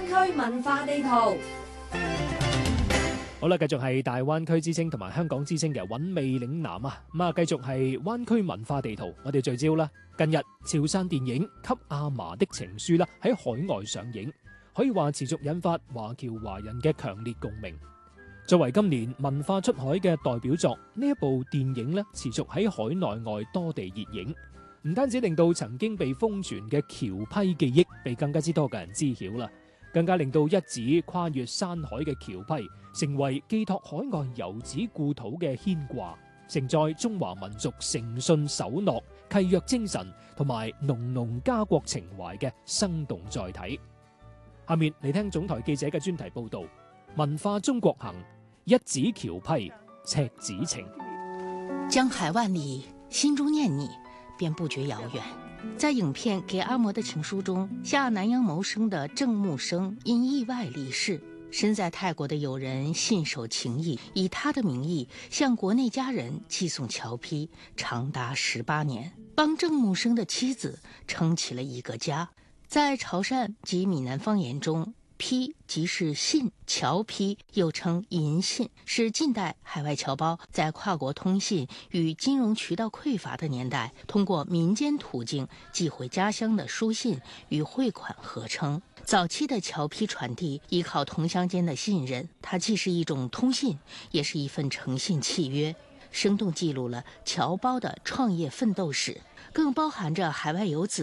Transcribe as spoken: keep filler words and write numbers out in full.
區文化地圖。 好啦，繼續係大灣區之星同埋香港之星嘅韻味嶺南啊，咁啊繼續係灣區文化地圖，我哋聚焦啦。近日潮汕電影《給阿嫲的情書》啦喺海外上映，可以話持續引發華僑華人嘅強烈共鳴。作為今年文化出海嘅代表作，呢一部電影咧持續喺海內外多地熱映，唔單止令到曾經被瘋傳嘅僑批記憶被更加之多嘅人知曉啦，更加令到一紙跨越山海嘅僑批成為寄託海外遊子故土嘅牽掛，承載中華民族誠信守諾、契約精神同埋濃濃家國情懷嘅生動載體。下面嚟聽總台記者嘅專題報道，文化中國行，一紙僑批，赤子情。 江海萬里，心中念你，便不覺遙遠。在影片《給阿嬤的情書》中，下南洋謀生的鄭木生因意外離世，身在泰國的友人信守情義，以他的名義向國內家人寄送僑批，長達十八年，幫鄭木生的妻子撐起了一個家。在潮汕及閩南方言中，批即是信，僑批又稱銀信，是近代海外僑胞在跨國通信與金融渠道匱乏的年代，通過民間途徑寄回家鄉的書信與匯款合稱。早期的僑批傳遞依靠同鄉間的信任，它既是一種通信，也是一份誠信契約，生動記錄了僑胞的創業奮鬥史，更包含着海外游子